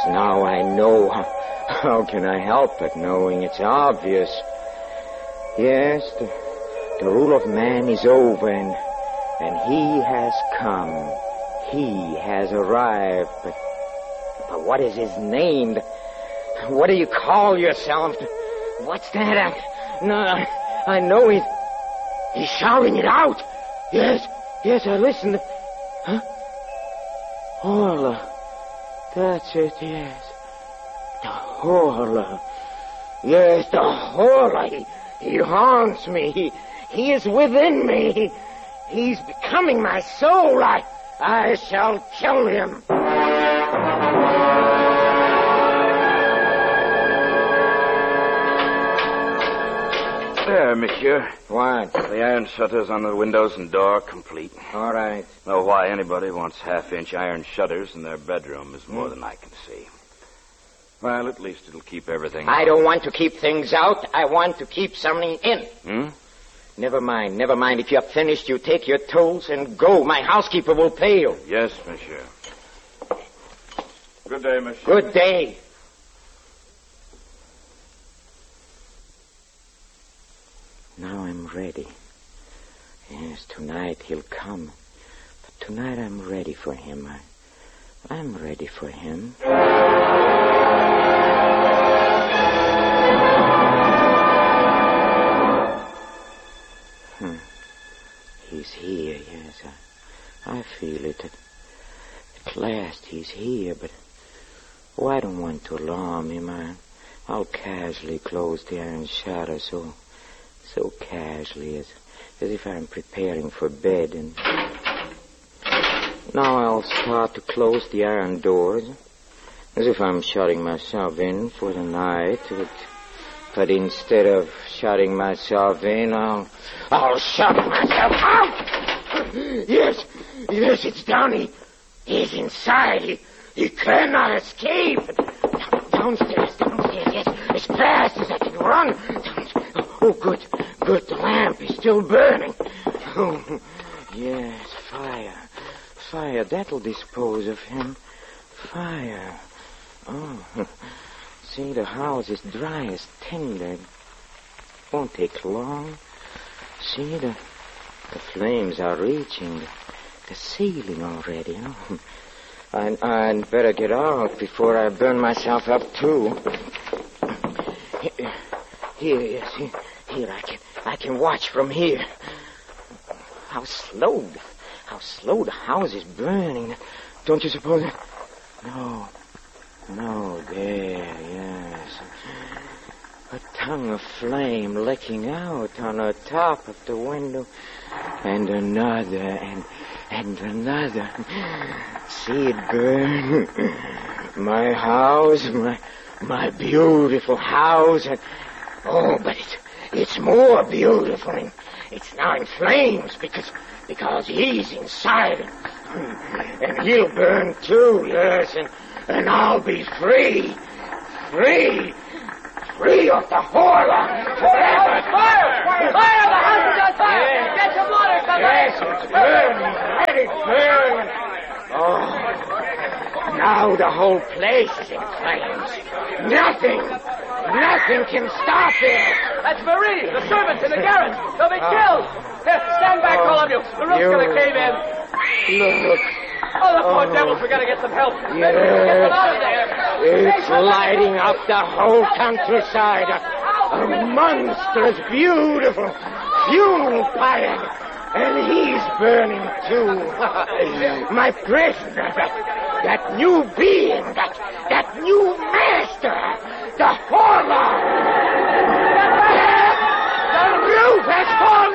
now I know. How can I help it, knowing it's obvious? Yes, the rule of man is over, and he has come. He has arrived. But what is his name? What do you call yourself? What's that? I know he's shouting it out. Yes, I listened. Huh? Horla. That's it, yes. The Horla. Yes, the Horla. He haunts me. He is within me. He's becoming my soul. I shall kill him. There, monsieur. What? The iron shutters on the windows and door complete. All right. Know why anybody wants half-inch iron shutters in their bedroom is more than I can see. Well, at least it'll keep everything I out. don't want to keep things out. I want to keep something in. Never mind. If you're finished, you take your tools and go. My housekeeper will pay you. Yes, monsieur. Good day, monsieur. Good day. Now I'm ready. Yes, tonight he'll come. But tonight I'm ready for him. I'm ready for him. He's here, yes. I feel it. At last he's here, but I don't want to alarm him. I'll casually close the iron shutter so casually as if I'm preparing for bed. And now I'll start to close the iron doors as if I'm shutting myself in for the night. But instead of shutting myself in, I'll shut myself out. Yes, it's down. He's inside. He cannot escape. Downstairs, yes, as fast as I can run. Oh, good. The lamp is still burning. Oh, yes, fire. That'll dispose of him. Fire. Oh, see, the house is dry as tinder. Won't take long. See, the flames are reaching the ceiling already. Oh. I'd better get out before I burn myself up, too. Here, I can watch from here. How slow the house is burning. Don't you suppose it? No, there, yes. A tongue of flame licking out on the top of the window. And another, and another. See it burn. My house, my beautiful house. But it's more beautiful. It's now in flames because he's inside. And he'll burn too, yes. And I'll be free. Free of the Horla. Fire! The house is on fire! Yes. Get some water, somebody! Yes, it's burning. Let it burn. Oh, now the whole place is in flames. Nothing can stop it. That's Marie, the servants in the garret. They'll be killed. Here, stand back, all of you. The roof's going to cave in. Look. Oh, the poor devils, we got to get some help. Yes. Get them out of there. It's lighting up the whole countryside. A monstrous, beautiful funeral pyre. And he's burning too. My prisoner, that new being, that new master, the Horla. The roof has fallen